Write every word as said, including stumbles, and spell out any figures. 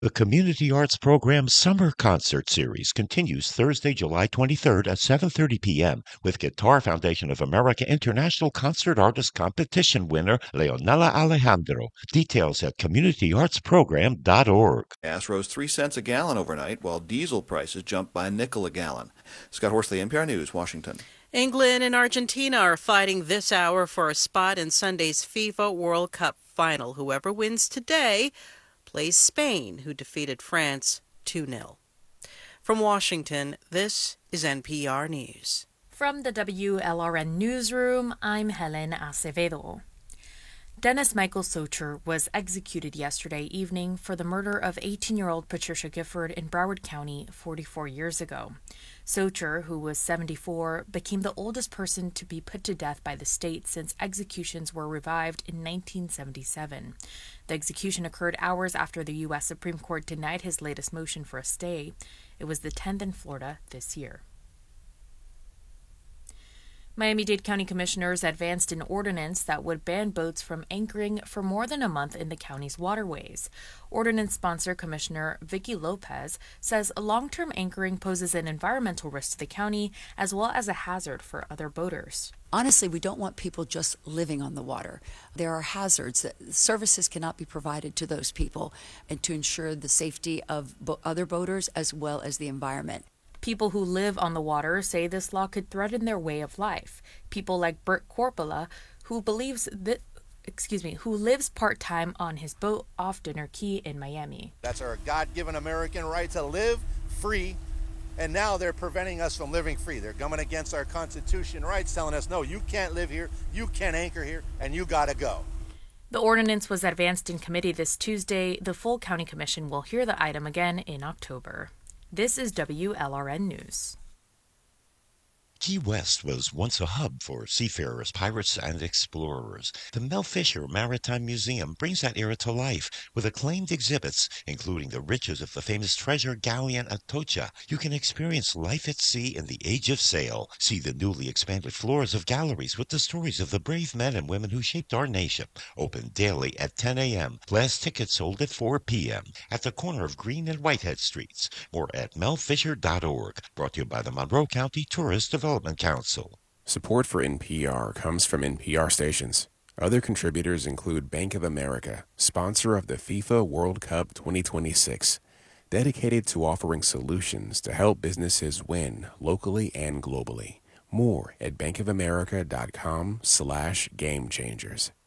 The Community Arts Program Summer Concert Series continues Thursday, July twenty-third at seven thirty p.m. with Guitar Foundation of America International Concert Artist Competition winner Leonela Alejandro. Details at community arts program dot org. Gas rose three cents a gallon overnight, while diesel prices jumped by a nickel a gallon. Scott Horsley, N P R News, Washington. England and Argentina are fighting this hour for a spot in Sunday's FIFA World Cup final. Whoever wins today plays Spain, who defeated France two nil. From Washington, this is N P R News. From the W L R N Newsroom, I'm Helen Acevedo. Dennis Michael Socher was executed yesterday evening for the murder of eighteen-year-old Patricia Gifford in Broward County forty-four years ago. Socher, who was seventy-four, became the oldest person to be put to death by the state since executions were revived in nineteen seventy-seven. The execution occurred hours after the U S Supreme Court denied his latest motion for a stay. It was the tenth in Florida this year. Miami-Dade County Commissioners advanced an ordinance that would ban boats from anchoring for more than a month in the county's waterways. Ordinance sponsor Commissioner Vicky Lopez says long-term anchoring poses an environmental risk to the county as well as a hazard for other boaters. Honestly, we don't want people just living on the water. There are hazards that services cannot be provided to those people and to ensure the safety of bo- other boaters as well as the environment. People who live on the water say this law could threaten their way of life. People like Bert Corpola, who believes that, excuse me, who lives part-time on his boat off Dinner Key in Miami. That's our God-given American right to live free, and now they're preventing us from living free. They're coming against our Constitution rights, telling us, no, you can't live here, you can't anchor here, and you gotta go. The ordinance was advanced in committee this Tuesday. The full county commission will hear the item again in October. This is W L R N News. Key West was once a hub for seafarers, pirates, and explorers. The Mel Fisher Maritime Museum brings that era to life with acclaimed exhibits, including the riches of the famous treasure galleon Atocha. You can experience life at sea in the age of sail. See the newly expanded floors of galleries with the stories of the brave men and women who shaped our nation. Open daily at ten a.m. Last tickets sold at four p.m. at the corner of Green and Whitehead Streets. More at mel fisher dot org. Brought to you by the Monroe County Tourist Development Council. Support for N P R comes from N P R stations. Other contributors include Bank of America, sponsor of the FIFA World Cup twenty twenty-six, dedicated to offering solutions to help businesses win locally and globally. More at bankofamerica.com slash game changers.